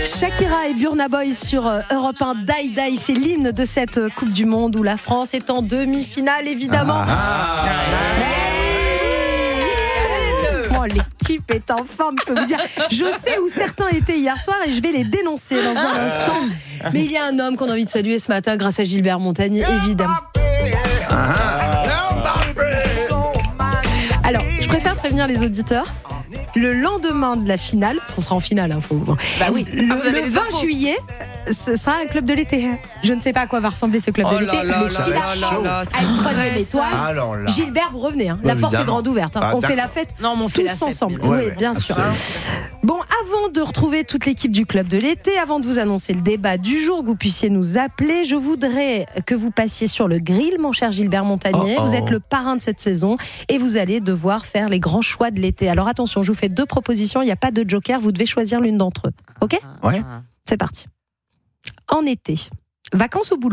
Shakira et Burna Boy sur Europe 1, Die Die, c'est l'hymne de cette Coupe du Monde où la France est en demi-finale, évidemment. Oh, l'équipe est en forme, je peux vous dire. Je sais où certains étaient hier soir et je vais les dénoncer dans un instant. Mais il y a un homme qu'on a envie de saluer ce matin grâce à Gilbert Montagné, évidemment. Alors, je préfère prévenir les auditeurs. Le lendemain de la finale, parce qu'on sera en finale, oui. Le 20 juillet, ce sera un club de l'été. Je ne sais pas à quoi va ressembler ce club de l'été, mais si la France a une troisième étoile, Gilbert, vous revenez. La porte est grande ouverte. On fait la fête tous ensemble. Oui, bien sûr. Bon, avant de retrouver toute l'équipe du club de l'été, avant de vous annoncer le débat du jour, que vous puissiez nous appeler, je voudrais que vous passiez sur le grill, mon cher Gilbert Montagné. Vous êtes le parrain de cette saison et vous allez devoir faire les grands choix de l'été. Alors attention, je vous fais 2 propositions, il n'y a pas de joker, vous devez choisir l'une d'entre eux. Ok ? Ouais. C'est parti. En été, vacances ou boulot ?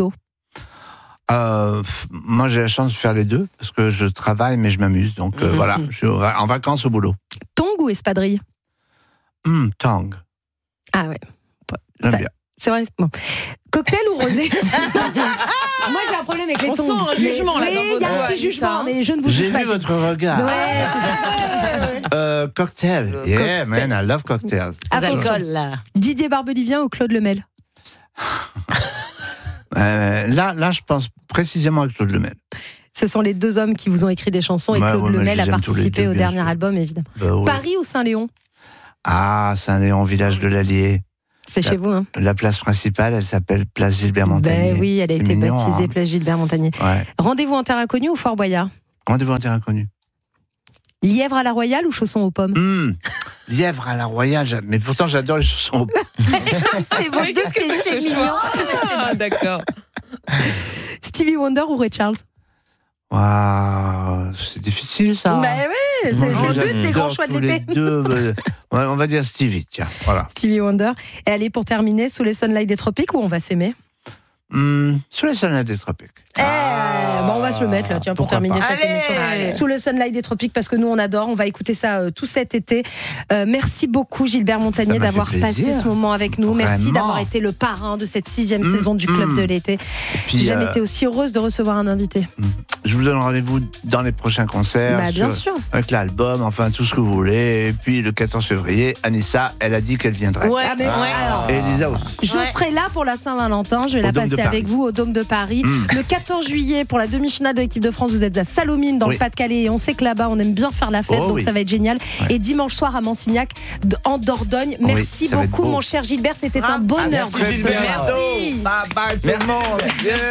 Moi, j'ai la chance de faire les deux parce que je travaille, mais je m'amuse. Donc voilà, je suis en vacances au boulot. Tong ou espadrille ? Tang. Ah ouais. J'aime bien. C'est vrai. Bon. Cocktail ou rosé ? Moi, j'ai un problème avec les tongs. On sent un jugement là dans il y a un petit jugement, mais je ne vous juge pas. J'ai vu votre regard. Ouais, c'est ça. Cocktail. Yeah, man, I love cocktails. Attention. Didier Barbelivien ou Claude Lemel ? Là, je pense précisément à Claude Lemel. Ce sont les 2 hommes qui vous ont écrit des chansons et Claude Lemel a participé au dernier album, évidemment. Oui. Paris ou Saint-Léon ? Ah, Saint-Léon, village de l'Allier. C'est chez vous, hein ? La place principale, elle s'appelle Place Gilbert Montagné. Ben oui, elle a été baptisée Place Gilbert Montagné. Ouais. Rendez-vous en terre inconnue ou Fort Boyard ? Rendez-vous en terre inconnue. Lièvre à la Royale ou chaussons aux pommes ? Lièvre à la Royale, mais pourtant j'adore les chaussons aux pommes. C'est vos 2 spécialités. D'accord. Stevie Wonder ou Ray Charles ? Waouh, c'est difficile ça. Ben oui, c'est le but des grands choix de l'été. On va dire Stevie, tiens, voilà. Stevie Wonder. Et allez, pour terminer, sous les sunlights des tropiques ou on va s'aimer ? Sous les sunlights des tropiques. On va se le mettre là, tiens, pour terminer cette émission. Sous le sunlight des tropiques, parce que nous on adore, on va écouter ça tout cet été. Merci beaucoup Gilbert Montagné d'avoir passé ce moment avec nous. Vraiment. Merci d'avoir été le parrain de cette 6e saison du Club de l'été. J'ai jamais été aussi heureuse de recevoir un invité. Je vous donne rendez-vous dans les prochains concerts. Bien sûr. Avec l'album, enfin tout ce que vous voulez. Et puis le 14 février, Anissa, elle a dit qu'elle viendrait. Alors, et Elisa aussi. je serai là pour la Saint-Valentin, je vais la passer avec vous au Dôme de Paris. Le 14 juillet, pour la demi-finale de l'équipe de France, vous êtes à Salomine, dans le Pas-de-Calais. Et on sait que là-bas, on aime bien faire la fête, donc ça va être génial. Ouais. Et dimanche soir à Mansignac, en Dordogne. Merci beaucoup, mon cher Gilbert. C'était un bonheur. Merci. Bye bye, tout le monde.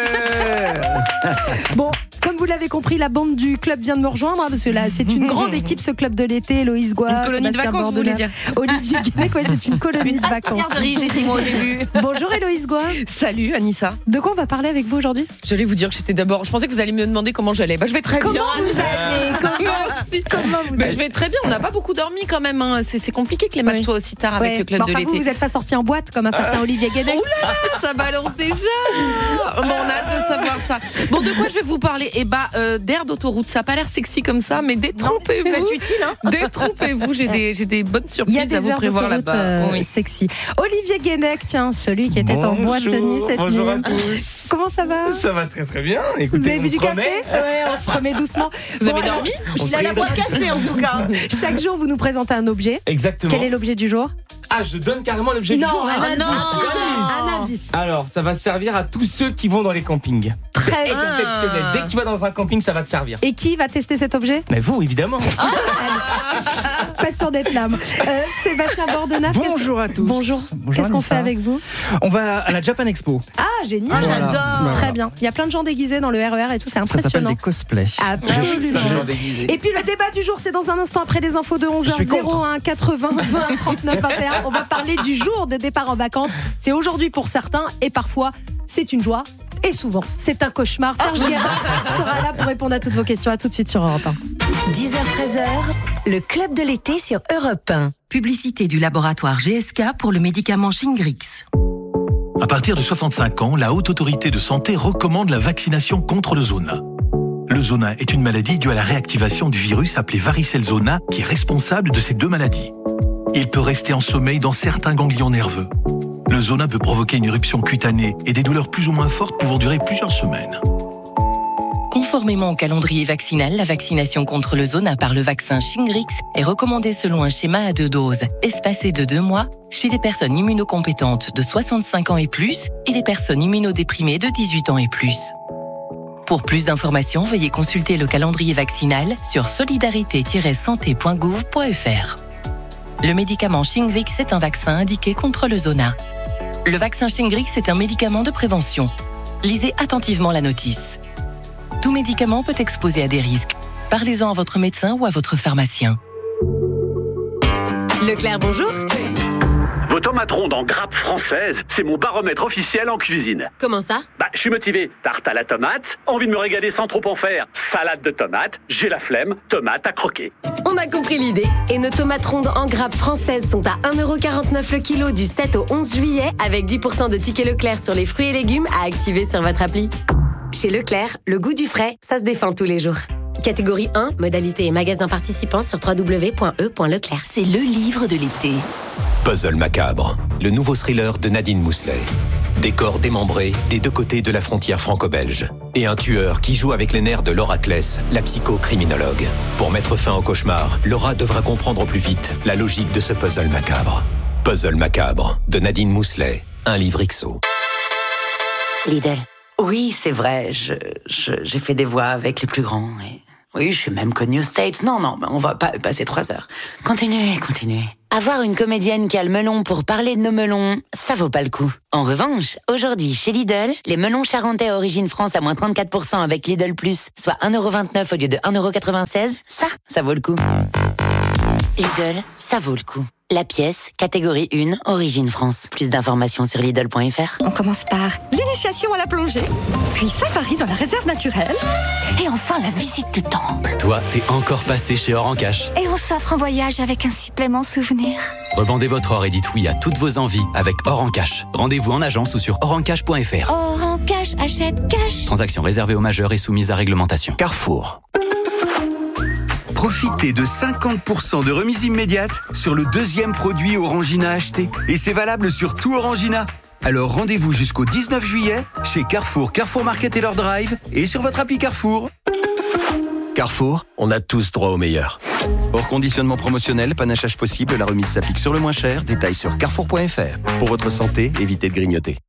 Bon, comme vous l'avez compris, la bande du club vient de me rejoindre, parce que là, c'est une grande équipe, ce club de l'été. Héloïse Goua, une colonie de vacances, vous voulez dire. Olivier Guénec, c'est une colonie de vacances. J'ai dit moi au début. Bonjour Héloïse Goua. Salut Anissa. De quoi on va parler avec vous aujourd'hui ? J'allais vous dire que j'étais d'abord. Je pensais que vous alliez me demander comment j'allais. Je vais très bien. Comment vous allez ? Je vais très bien. On n'a pas beaucoup dormi quand même. Hein. C'est compliqué que les matchs soient aussi tard avec le club de l'été. Vous n'êtes pas sorti en boîte comme un certain Olivier Guénec. Oh là là, ça balance déjà. On a hâte de savoir ça. Bon, de quoi je vais vous parler ? D'air d'autoroute. Ça n'a pas l'air sexy comme ça, mais détrompez-vous. C'est utile, hein ? Détrompez-vous. J'ai des bonnes surprises à vous prévoir là-bas. Sexy. Olivier Guénec, tiens, celui qui était en boîte de nuit cette nuit. Bonjour à tous. Comment ça va ? Ça va très très bien. Écoutez, vous avez bu du café ? Ouais, on se remet doucement. Vous avez dormi ? Il a la voix cassée en tout cas. Chaque jour, vous nous présentez un objet. Exactement. Quel est l'objet du jour ? Ah, je donne carrément l'objet du jour. Un indice. Alors, ça va servir à tous ceux qui vont dans les campings. Très bien. Exceptionnel. Dès que tu vas dans un camping, ça va te servir. Et qui va tester cet objet ? Mais vous, évidemment. Pas sûr d'être l'âme. Sébastien Bordenave. Bonjour à tous. Bonjour. Qu'est-ce qu'on fait avec vous ? On va à la Japan Expo. Ah, génial. J'adore. Très bien. Il y a plein de gens déguisés dans le RER et tout, c'est impressionnant. Ça s'appelle des cosplays. Absolument. Et puis le débat du jour, c'est dans un instant après les infos de 11h. 01 80 20 39 21. On va parler du jour de départ en vacances. C'est aujourd'hui pour certains et parfois c'est une joie. Et souvent, c'est un cauchemar. Serge Guérin sera là pour répondre à toutes vos questions. À tout de suite sur Europe 1. 10h-13h, le club de l'été sur Europe 1. Publicité du laboratoire GSK pour le médicament Shingrix. À partir de 65 ans, la Haute Autorité de Santé recommande la vaccination contre le zona. Le zona est une maladie due à la réactivation du virus appelé varicelle zona qui est responsable de ces deux maladies. Il peut rester en sommeil dans certains ganglions nerveux. Le zona peut provoquer une éruption cutanée et des douleurs plus ou moins fortes pouvant durer plusieurs semaines. Conformément au calendrier vaccinal, la vaccination contre le zona par le vaccin Shingrix est recommandée selon un schéma à 2 doses, espacées de 2 mois, chez les personnes immunocompétentes de 65 ans et plus et les personnes immunodéprimées de 18 ans et plus. Pour plus d'informations, veuillez consulter le calendrier vaccinal sur solidarité-santé.gouv.fr. Le médicament Shingrix est un vaccin indiqué contre le zona. Le vaccin Shingrix est un médicament de prévention. Lisez attentivement la notice. Tout médicament peut exposer à des risques. Parlez-en à votre médecin ou à votre pharmacien. Leclerc, bonjour. Vos tomates rondes en grappe française, c'est mon baromètre officiel en cuisine. Comment ça ? Je suis motivé. Tarte à la tomate, envie de me régaler sans trop en faire. Salade de tomates, j'ai la flemme, tomate à croquer. On a compris l'idée. Et nos tomates rondes en grappe françaises sont à 1,49€ le kilo du 7 au 11 juillet avec 10% de tickets Leclerc sur les fruits et légumes à activer sur votre appli. Chez Leclerc, le goût du frais, ça se défend tous les jours. Catégorie 1, modalité et magasin participants sur www.e.leclerc. C'est le livre de l'été. Puzzle macabre, le nouveau thriller de Nadine Mousselet. Décor démembré des 2 côtés de la frontière franco-belge. Et un tueur qui joue avec les nerfs de Laura Kless, la psychocriminologue. Pour mettre fin au cauchemar, Laura devra comprendre au plus vite la logique de ce puzzle macabre. Puzzle macabre, de Nadine Mousselet, un livre XO. Lidl. Oui, c'est vrai, j'ai fait des voix avec les plus grands. Et... oui, je suis même connue aux States. Non, on va pas passer 3 heures. Continuez. Avoir une comédienne qui a le melon pour parler de nos melons, ça vaut pas le coup. En revanche, aujourd'hui, chez Lidl, les melons charentais origine France à moins 34% avec Lidl Plus, soit 1,29€ au lieu de 1,96€, ça vaut le coup. Lidl, ça vaut le coup. La pièce, catégorie 1, origine France. Plus d'informations sur Lidl.fr. On commence par l'initiation à la plongée, puis safari dans la réserve naturelle, et enfin la visite du temple. Toi, t'es encore passé chez Or en Cash. Et on s'offre un voyage avec un supplément souvenir. Revendez votre or et dites oui à toutes vos envies avec Or en Cash. Rendez-vous en agence ou sur orencash.fr. Or en Cash, achète cash. Transaction réservée aux majeurs et soumise à réglementation. Carrefour. Profitez de 50% de remise immédiate sur le 2e produit Orangina acheté. Et c'est valable sur tout Orangina. Alors rendez-vous jusqu'au 19 juillet chez Carrefour, Carrefour Market et leur Drive et sur votre appli Carrefour. Carrefour, on a tous droit au meilleur. Hors conditionnement promotionnel, panachage possible, la remise s'applique sur le moins cher. Détails sur carrefour.fr. Pour votre santé, évitez de grignoter.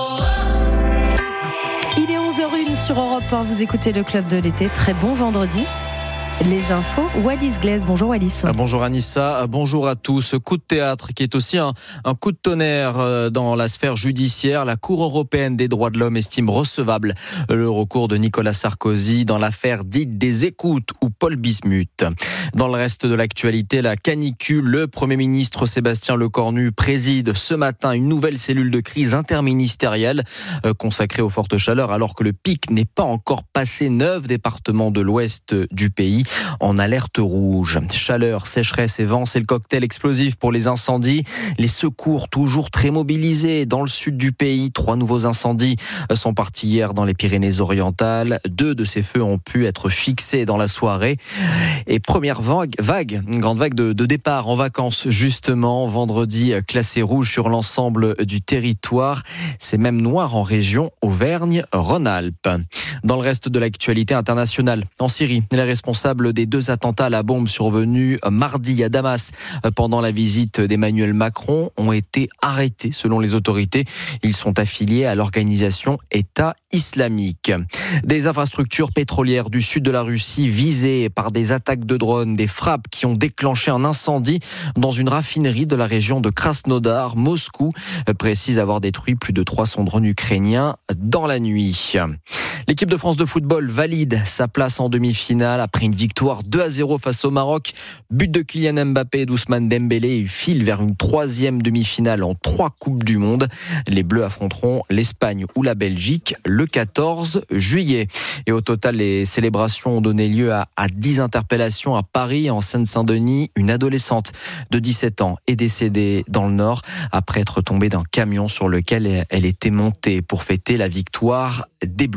Il est 11h01 sur Europe 1, vous écoutez le Club de l'été. Très bon vendredi. Les infos, Wallis Glaise. Bonjour Wallis. Bonjour Anissa, bonjour à tous. Coup de théâtre qui est aussi un coup de tonnerre dans la sphère judiciaire. La Cour européenne des droits de l'homme estime recevable le recours de Nicolas Sarkozy dans l'affaire dite des écoutes ou Paul Bismuth. Dans le reste de l'actualité, la canicule, le Premier ministre Sébastien Lecornu préside ce matin une nouvelle cellule de crise interministérielle consacrée aux fortes chaleurs alors que le pic n'est pas encore passé. 9 départements de l'ouest du pays en alerte rouge. Chaleur, sécheresse et vent, c'est le cocktail explosif pour les incendies. Les secours toujours très mobilisés dans le sud du pays. 3 nouveaux incendies sont partis hier dans les Pyrénées-Orientales. 2 de ces feux ont pu être fixés dans la soirée. Et première vague, une grande vague de départ en vacances justement. Vendredi, classé rouge sur l'ensemble du territoire. C'est même noir en région Auvergne-Rhône-Alpes. Dans le reste de l'actualité internationale, en Syrie, les responsables des 2 attentats à la bombe survenus mardi à Damas pendant la visite d'Emmanuel Macron ont été arrêtés selon les autorités. Ils sont affiliés à l'organisation État islamique. Des infrastructures pétrolières du sud de la Russie visées par des attaques de drones, des frappes qui ont déclenché un incendie dans une raffinerie de la région de Krasnodar. Moscou précise avoir détruit plus de 300 drones ukrainiens dans la nuit. L'équipe de France de football valide sa place en demi-finale après une victoire 2-0 face au Maroc. But de Kylian Mbappé et d'Ousmane Dembélé. Ils filent vers une 3e demi-finale en 3 Coupes du Monde. Les Bleus affronteront l'Espagne ou la Belgique le 14 juillet. Et au total, les célébrations ont donné lieu à 10 interpellations à Paris, en Seine-Saint-Denis. Une adolescente de 17 ans est décédée dans le Nord après être tombée d'un camion sur lequel elle était montée pour fêter la victoire des Bleus.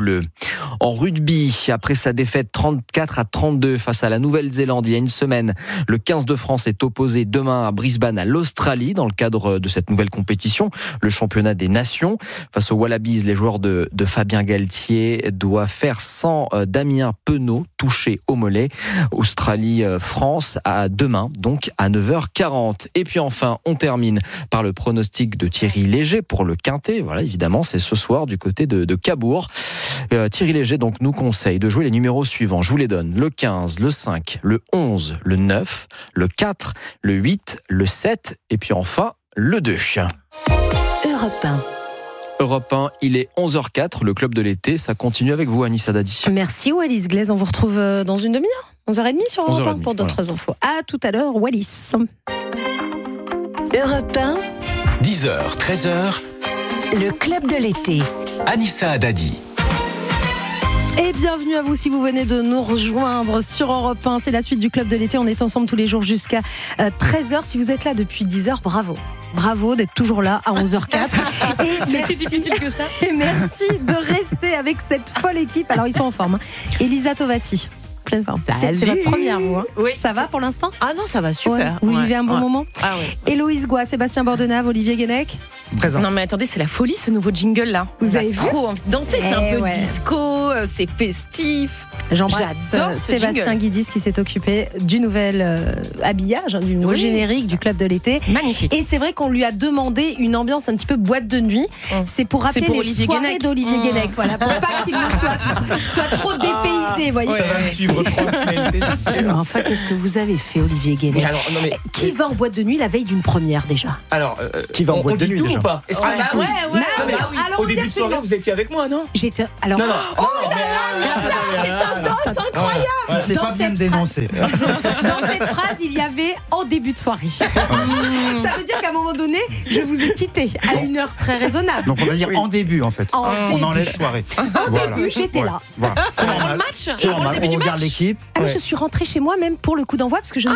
En rugby, après sa défaite 34-32 face à la Nouvelle-Zélande il y a une semaine, le 15 de France est opposé demain à Brisbane à l'Australie dans le cadre de cette nouvelle compétition, le championnat des nations. Face aux Wallabies, les joueurs de Fabien Galtier doivent faire sans Damien Penaud, touché au mollet. Australie-France à demain, donc à 9h40. Et puis enfin, on termine par le pronostic de Thierry Léger pour le Quintet. Voilà, évidemment, c'est ce soir du côté de Cabourg. Thierry Léger donc nous conseille de jouer les numéros suivants. Je vous les donne. Le 15, le 5, le 11, le 9, le 4, le 8, le 7 et puis enfin le 2. Europe 1. Europe 1, il est 11h04, le club de l'été, ça continue avec vous Anissa Dadi. Merci Wallis Glaise, on vous retrouve dans une demi-heure, 11h30 sur Europe 1 pour d'autres infos. À tout à l'heure Wallis. Europe 1, 10h, 13h, le club de l'été. Anissa Dadi. Et bienvenue à vous si vous venez de nous rejoindre sur Europe 1. C'est la suite du Club de l'été. On est ensemble tous les jours jusqu'à 13h. Si vous êtes là depuis 10h, bravo. Bravo d'être toujours là à 11h04. C'est si difficile que ça. Et merci de rester avec cette folle équipe. Alors, ils sont en forme. Elisa Tovati. Pleine forme. C'est votre première, vous. Hein. Oui, ça va pour l'instant ? Ah non, ça va super. Ouais. Vous vivez un bon moment ? Ah oui. Héloïse Goua, Sébastien Bordenave, Olivier Guenec. Présent. Non mais attendez, c'est la folie ce nouveau jingle là. Vous avez trop envie de danser, c'est un peu disco, c'est festif. J'adore Sébastien Guidis qui s'est occupé du nouvel habillage, du nouveau générique du Club de l'été. Magnifique. Et c'est vrai qu'on lui a demandé une ambiance un petit peu boîte de nuit. C'est pour rappeler les Olivier soirées d'Olivier Guenec. Voilà, pour pas qu'il ne soit trop dépaysé. Voyez. Ça va me suivre 3 semaines, c'est sûr. Mais enfin, qu'est-ce que vous avez fait, Olivier Guenec ? Qui va en boîte de nuit la veille d'une première déjà ? Alors, qui va en boîte de nuit tout déjà ? Ou pas ? Est-ce qu'on dit tout ? Alors, au début de soirée, vous étiez avec moi, non ? J'étais. Alors. Non. Oh là là, tendance incroyable. C'est pas bien de dénoncer. Dans cette phrase, il y avait en début de soirée. Ça veut dire qu'à un moment donné, je vous ai quitté à une heure très raisonnable. Donc on va dire en début en fait. On enlève soirée. En début, j'étais là. Voilà. C'est normal. Match. C'est normal. On regarde l'équipe. Ah oui, je suis rentrée chez moi même pour le coup d'envoi parce que je